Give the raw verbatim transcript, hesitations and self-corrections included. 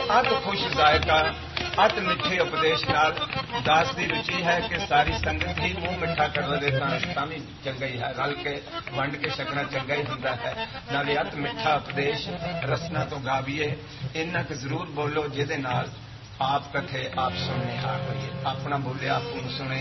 अत खुश जायका अत मिठे उपदेश नाल दास की रुचि है कि सारी संगत ही मुंह मिठा कर दे तां भी चंगा ही है, रल के वंड के छकना चंगा ही हुंदा है। नाले अत मिठा उपदेश रसना तो गावीए, इन्ना क जरूर बोलो जिहदे नाल आप कथे आप सुनने आ होइए। अपना बोले आप सुने